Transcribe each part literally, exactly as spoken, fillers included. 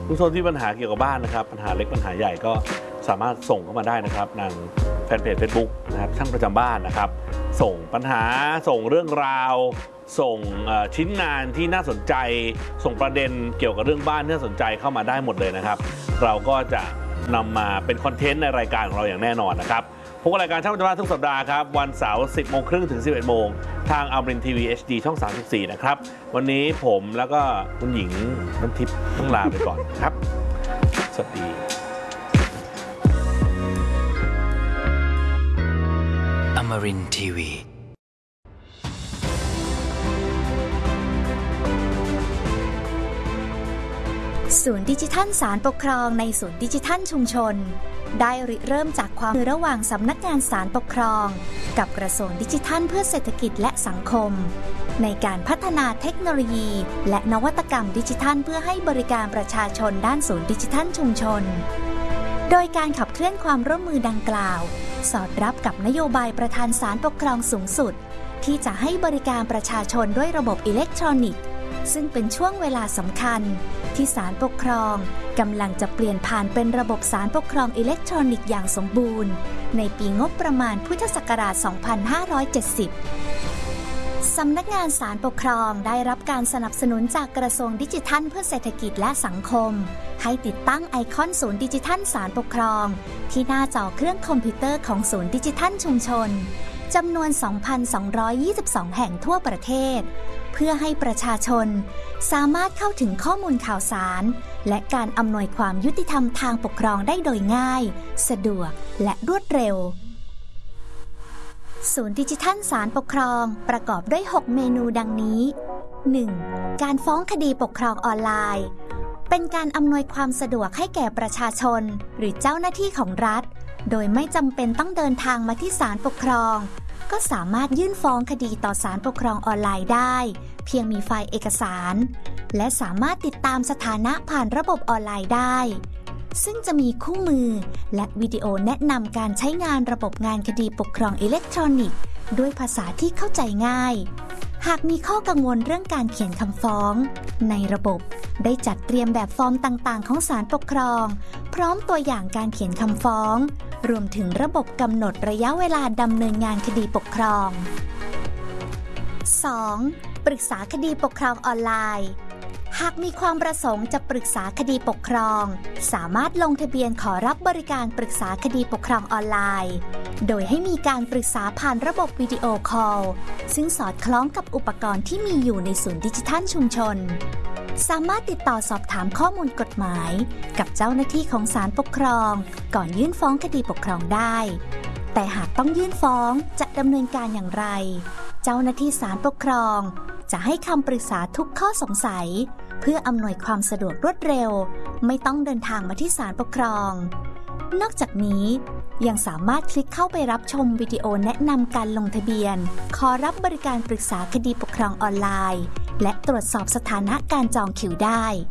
ทุกคนที่ปัญหาเกี่ยวกับบ้านนะครับปัญหาเล็กปัญหาใหญ่ก็สามารถส่งเข้ามาได้นะครับทางแฟนเพจ Facebook นะครับช่างประจำบ้านนะครับส่งปัญหาส่งเรื่องราวส่งชิ้นงานที่น่าสนใจส่งประเด็นเกี่ยวกับเรื่องบ้านที่น่าสนใจเข้ามาได้หมดเลยนะครับเราก็จะนำมาเป็นคอนเทนต์ในรายการของเราอย่างแน่นอนนะครับพบกับรายการช่างประจำบ้านทุกสัปดาห์ครับวันเสาร์ สิบโมงครึ่งถึง สิบเอ็ดโมงทางอมรินทร์ ที วี เอช ดี ช่อง สามสิบสี่ นะครับวันนี้ผมแล้วก็คุณหญิงน้ำทิพย์ต้องลาไปก่อนครับสวัสดีอมรินทร์ ที วีศูนย์ดิจิทัลศาลปกครองในศูนย์ดิจิทัลชุมชนได้ริเริ่มจากความร่วมมือระหว่างสำนักงานศาลปกครองกับกระทรวงดิจิทัลเพื่อเศรษฐกิจและสังคมในการพัฒนาเทคโนโลยีและนวัตกรรมดิจิทัลเพื่อให้บริการประชาชนด้านศูนย์ดิจิทัลชุมชนโดยการขับเคลื่อนความร่วมมือดังกล่าวสอดรับกับนโยบายประธานศาลปกครองสูงสุดที่จะให้บริการประชาชนด้วยระบบอิเล็กทรอนิกส์ซึ่งเป็นช่วงเวลาสำคัญที่ศาลปกครองกำลังจะเปลี่ยนผ่านเป็นระบบศาลปกครองอิเล็กทรอนิกส์อย่างสมบูรณ์ในปีงบประมาณพุทธศักราช สองพันห้าร้อยเจ็ดสิบ สำนักงานศาลปกครองได้รับการสนับสนุนจากกระทรวงดิจิทัลเพื่อเศรษฐกิจและสังคมให้ติดตั้งไอคอนศูนย์ดิจิทัลศาลปกครองที่หน้าจอเครื่องคอมพิวเตอร์ของศูนย์ดิจิทัลชุมชนจำนวน สองพันสองร้อยยี่สิบสอง แห่งทั่วประเทศเพื่อให้ประชาชนสามารถเข้าถึงข้อมูลข่าวสารและการอำนวยความยุติธรรมทางปกครองได้โดยง่ายสะดวกและรวดเร็วศูนย์ดิจิทัลศาลปกครองประกอบด้วยหกเมนูดังนี้ หนึ่ง. การฟ้องคดีปกครองออนไลน์เป็นการอำนวยความสะดวกให้แก่ประชาชนหรือเจ้าหน้าที่ของรัฐโดยไม่จำเป็นต้องเดินทางมาที่ศาลปกครองก็สามารถยื่นฟ้องคดีต่อศาลปกครองออนไลน์ได้เพียงมีไฟล์เอกสารและสามารถติดตามสถานะผ่านระบบออนไลน์ได้ซึ่งจะมีคู่มือและวิดีโอแนะนำการใช้งานระบบงานคดีปกครองอิเล็กทรอนิกส์ด้วยภาษาที่เข้าใจง่ายหากมีข้อกังวลเรื่องการเขียนคำฟ้องในระบบได้จัดเตรียมแบบฟอร์มต่างๆของศาลปกครองพร้อมตัวอย่างการเขียนคำฟ้องรวมถึงระบบกำหนดระยะเวลาดำเนินงานคดีปกครอง สอง. ปรึกษาคดีปกครองออนไลน์หากมีความประสงค์จะปรึกษาคดีปกครองสามารถลงทะเบียนขอรับบริการปรึกษาคดีปกครองออนไลน์โดยให้มีการปรึกษาผ่านระบบวิดีโอคอลซึ่งสอดคล้องกับอุปกรณ์ที่มีอยู่ในศูนย์ดิจิทัลชุมชนสามารถติดต่อสอบถามข้อมูลกฎหมายกับเจ้าหน้าที่ของศาลปกครองก่อนยื่นฟ้องคดีปกครองได้แต่หากต้องยื่นฟ้องจะดำเนินการอย่างไรเจ้าหน้าที่ศาลปกครองจะให้คำปรึกษาทุกข้อสงสัยเพื่ออำนวยความสะดวกรวดเร็วไม่ต้องเดินทางมาที่ศาลปกครองนอกจากนี้ยังสามารถคลิกเข้าไปรับชมวิดีโอแนะนำการลงทะเบียนขอรับบริการปรึกษาคดีปกครองออนไลน์และตรวจสอบสถานะการจองคิวได้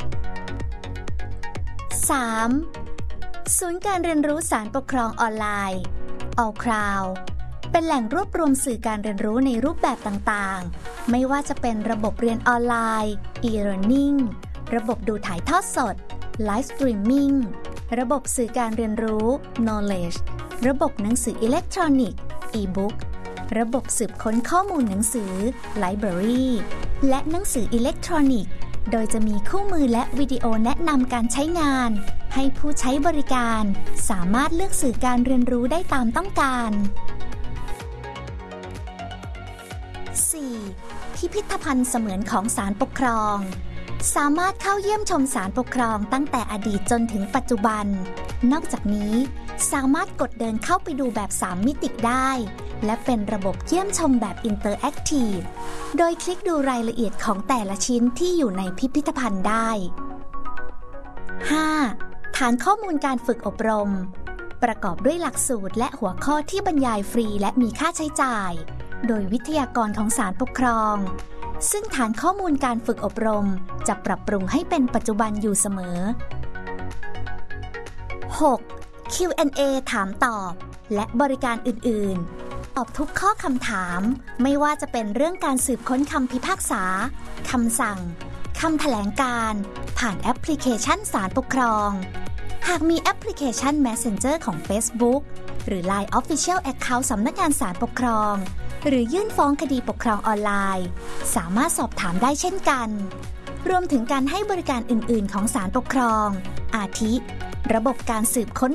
สาม. ศูนย์การเรียนรู้ศาลปกครองออนไลน์ All Cloud เป็นแหล่งรวบรวมสื่อการเรียนรู้ในรูปแบบต่างๆไม่ว่าจะเป็นระบบเรียนออนไลน์ e-learning ระบบดูถ่ายทอดสด Live Streaming ระบบสื่อการเรียนรู้ Knowledge ระบบหนังสืออิเล็กทรอนิกส์ e-book ระบบสืบค้นข้อมูลหนังสือ Library และหนังสืออิเล็กทรอนิกส์โดยจะมีคู่มือและวิดีโอแนะนำการใช้งานให้ผู้ใช้บริการสามารถเลือกสื่อการเรียนรู้ได้ตามต้องการ สี่. พิพิธภัณฑ์เสมือนของศาลปกครองสามารถเข้าเยี่ยมชมศาลปกครองตั้งแต่อดีตจนถึงปัจจุบันนอกจากนี้สามารถกดเดินเข้าไปดูแบบสามมิติได้และเป็นระบบเยี่ยมชมแบบอินเตอร์แอคทีฟโดยคลิกดูรายละเอียดของแต่ละชิ้นที่อยู่ในพิพิธภัณฑ์ได้ ห้า. ฐานข้อมูลการฝึกอบรมประกอบด้วยหลักสูตรและหัวข้อที่บรรยายฟรีและมีค่าใช้จ่ายโดยวิทยากรของศาลปกครองซึ่งฐานข้อมูลการฝึกอบรมจะปรับปรุงให้เป็นปัจจุบันอยู่เสมอ หก. คิว แอนด์ เอ ถามตอบและบริการอื่นๆตอบทุกข้อคำถามไม่ว่าจะเป็นเรื่องการสืบค้นคำพิพากษาคำสั่งคทำแถลงการณ์ผ่านแอปพลิเคชันศาลปกครองหากมีแอปพลิเคชัน Messenger ของ Facebook หรือ ไลน์ Official Account สำนักงานศาลปกครองหรือยื่นฟ้องคดีปกครองออนไลน์สามารถสอบถามได้เช่นกันรวมถึงการให้บริการอื่นๆของศาลปกครองอาทิระบบการสืบค้น